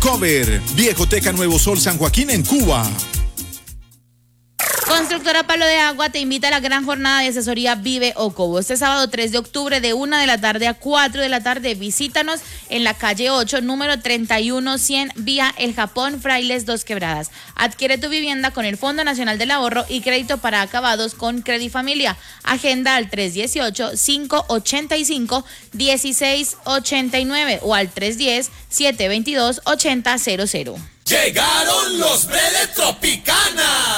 Discover. Viejoteca Nuevo Sol San Joaquín en Cuba. Constructora Palo de Agua te invita a la gran jornada de asesoría Vive Ocobo. Este sábado 3 de octubre de 1 de la tarde a 4 de la tarde. Visítanos en la calle 8, número 31100, vía El Japón, Frailes Dos Quebradas. Adquiere tu vivienda con el Fondo Nacional del Ahorro y crédito para acabados con Credifamilia. Agenda al 318-585-1689 o al 310-722-8000. Llegaron los Bredes Tropicana.